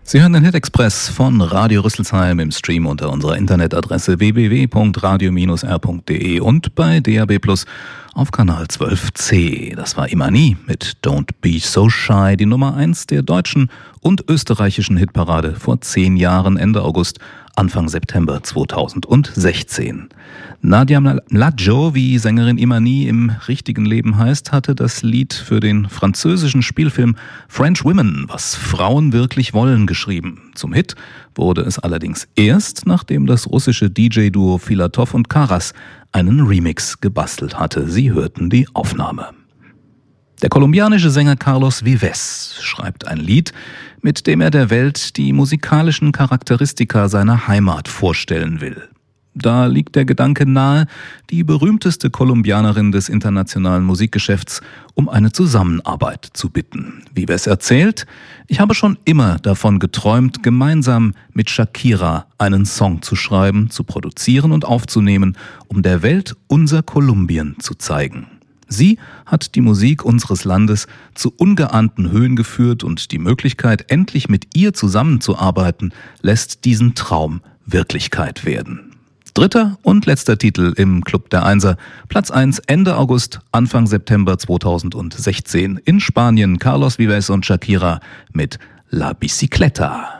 Sie hören den Hit Express von Radio Rüsselsheim im Stream unter unserer Internetadresse www.radio-r.de und bei DAB+ auf Kanal 12C. Das war Imani mit Don't Be So Shy, die Nummer 1 der deutschen und österreichischen Hitparade vor 10 Jahren, Ende August, Anfang September 2016. Nadia Mladjo, wie Sängerin Imani im richtigen Leben heißt, hatte das Lied für den französischen Spielfilm French Women, was Frauen wirklich wollen, geschrieben. Zum Hit wurde es allerdings erst, nachdem das russische DJ-Duo Filatov und Karas einen Remix gebastelt hatte. Sie hörten die Aufnahme. Der kolumbianische Sänger Carlos Vives schreibt ein Lied, mit dem er der Welt die musikalischen Charakteristika seiner Heimat vorstellen will. Da liegt der Gedanke nahe, die berühmteste Kolumbianerin des internationalen Musikgeschäfts um eine Zusammenarbeit zu bitten. Vives erzählt: Ich habe schon immer davon geträumt, gemeinsam mit Shakira einen Song zu schreiben, zu produzieren und aufzunehmen, um der Welt unser Kolumbien zu zeigen. Sie hat die Musik unseres Landes zu ungeahnten Höhen geführt und die Möglichkeit, endlich mit ihr zusammenzuarbeiten, lässt diesen Traum Wirklichkeit werden. Dritter und letzter Titel im Club der Einser. Platz 1 Ende August, Anfang September 2016. In Spanien Carlos Vives und Shakira mit La Bicicleta.